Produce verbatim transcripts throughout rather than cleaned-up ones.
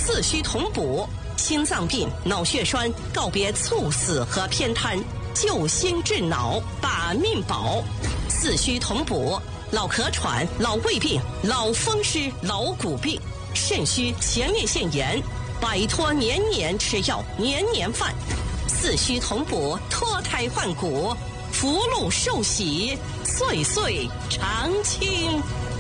四虚同补，心脏病、脑血栓告别猝死和偏瘫，救心治脑，把命保。四虚同补，老咳喘、老胃病、老风湿、老骨病、肾虚、前列腺炎，摆脱年年吃药、年年犯。四虚同补，脱胎换骨，福禄寿喜，岁岁常青。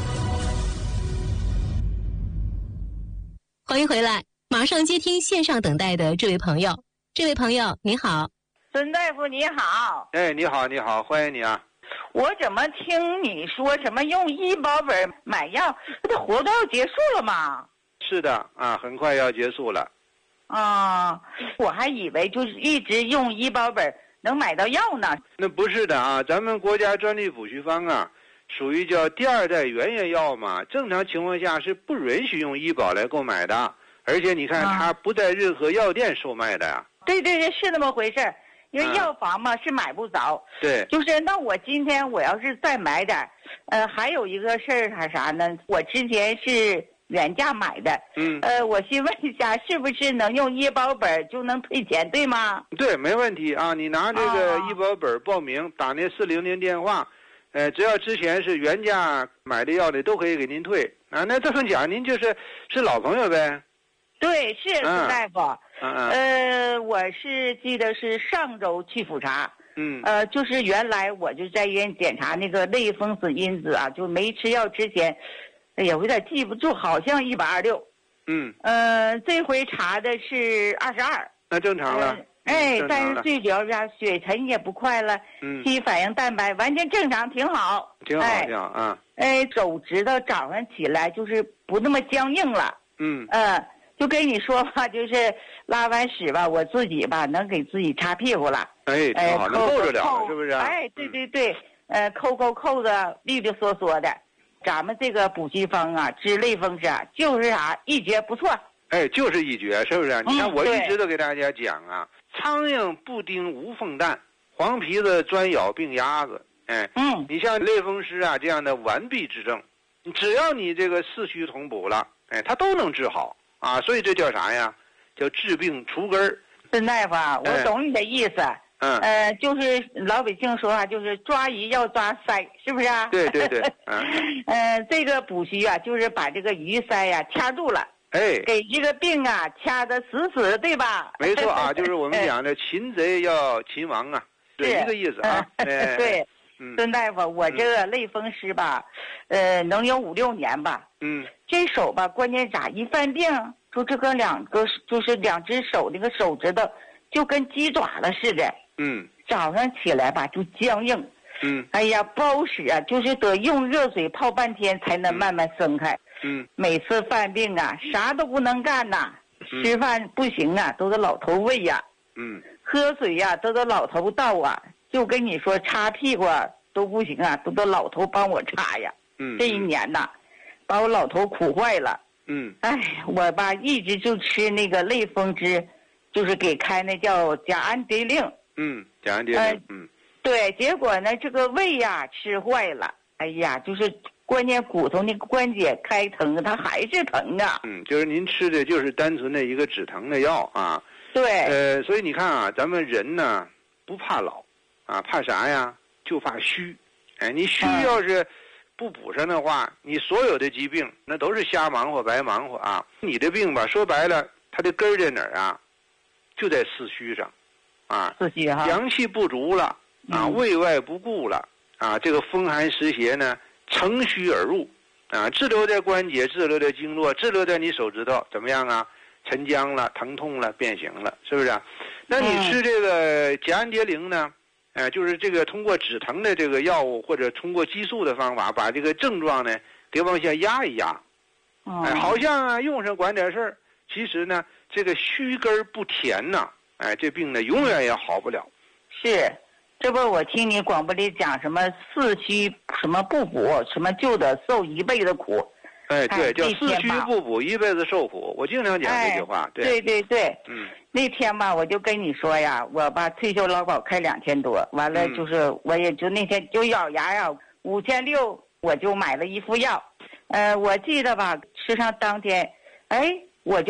欢迎回来，马上接听线上等待的这位朋友。这位朋友你好。 孙大夫你好。 哎，你好你好，欢迎你啊。 我怎么听你说什么用医保本买药，这活动要结束了吗？ 是的啊，很快要结束了。 啊，我还以为就是一直用医保本能买到药呢。 那不是的啊，咱们国家专利补虚方啊，属于叫第二代原研药嘛，正常情况下是不允许用医保来购买的，而且你看它不在任何药店售卖的呀。 对对对，是那么回事，因为药房嘛、嗯、是买不着。 对， 就是那我今天我要是再买点，呃，还有一个事儿还啥呢？我之前是原价买的， 嗯， 呃，我先问一下，是不是能用医保本就能退钱，对吗？ 对，没问题啊，你拿这个医保本报名，打那四零零电话。呃，只要之前是原价买的药的，都可以给您退啊。那这么讲，您就是是老朋友呗？ 对，是孙大夫。 嗯嗯。 呃，我是记得是上周去复查。 嗯。 呃，就是原来我就在医院检查那个类风湿因子啊，就没吃药之前，哎呀，我有点记不住，好像一百二十六。 嗯。 呃，这回查的是二十二。 那正常了。呃哎，但是最主要是血沉也不快了， 嗯， 肌反应蛋白完全正常，挺好， 挺好，挺好啊。 哎，手指头早上起来就是不那么僵硬了， 嗯， 呃，就跟你说吧，就是拉完屎吧，我自己吧能给自己擦屁股了， 哎，挺好，能够着了，是不是？ 哎，对对对，呃，扣扣扣的，利利索索的，咱们这个补虚方啊，治类风湿啊，就是啥一绝不错。 哎，就是一绝，是不是？ 嗯、 你看我一直都给大家讲啊。苍蝇不叮无缝蛋，黄皮子专咬病鸭子。哎， 嗯， 你像类风湿啊这样的完璧之症，只要你这个四虚同补了，哎，它都能治好啊。所以这叫啥呀？叫治病除根儿。 孙大夫啊，我懂你的意思。 嗯， 呃，就是老百姓说话，就是抓鱼要抓鳃，是不是啊？ 对对对。嗯， 呃，这个补虚啊，就是把这个鱼鳃呀、啊、掐住了。 哎， 给这个病啊掐得死死的，对吧？ 没错啊，就是我们讲的擒贼要擒王啊，是一个意思啊。 哎、对，嗯、孙大夫，我这个类风湿吧，嗯、呃，能有五六年吧。 嗯， 这手吧，关键咋一犯病，就这个两个就是两只手那个手指头就跟鸡爪子似的。 嗯， 早上起来吧就僵硬。 嗯， 哎呀，不好使啊，就是得用热水泡半天才能慢慢松开。 嗯， 每次犯病啊，啥都不能干呐，吃饭不行啊，都得老头喂呀。 嗯， 喝水呀、啊，都得老头倒啊。就跟你说，擦屁股啊都不行啊，都得老头帮我擦呀。 嗯， 这一年呐，把我老头苦坏了。 嗯， 哎，我吧一直就吃那个类风湿，就是给开那叫甲氨蝶令。 嗯，甲氨蝶令。呃、嗯， 对，结果呢，这个胃呀吃坏了。哎呀，就是。关键骨头那个关节开疼，它还是疼啊。 嗯，就是您吃的就是单纯的一个止疼的药啊。 对。 呃，所以你看啊，咱们人呢不怕老，啊，怕啥呀？就怕虚。哎，你虚要是不补上的话，嗯、你所有的疾病那都是瞎忙活白忙活啊。你的病吧，说白了，它的根儿在哪儿啊？就在四虚上，啊， 四虚哈。 阳气不足了啊， 嗯、 胃外不顾了啊，这个风寒湿邪呢。乘虚而入，啊，滞留在关节，滞留在经络，滞留在你手指头，怎么样啊？沉僵了，疼痛了，变形了，是不是、啊？那你吃这个甲氨蝶灵呢？呃，就是这个通过止疼的这个药物，或者通过激素的方法，把这个症状呢给往下压一压。哎，好像啊用上管点事儿，其实呢这个虚根不填呐，哎，这病呢永远也好不了。 是。这不我听你广播里讲什么四虚什么不补，什么就得受一辈子苦。 哎，对，叫四虚不补一辈子受苦。我经常讲这句话。 哎、对对对， 嗯， 那天吧，我就跟你说呀，我把退休劳保开两千多，完了就是、嗯、我也就那天就咬牙呀，五千六我就买了一副药。呃，我记得吧，吃上当天，哎，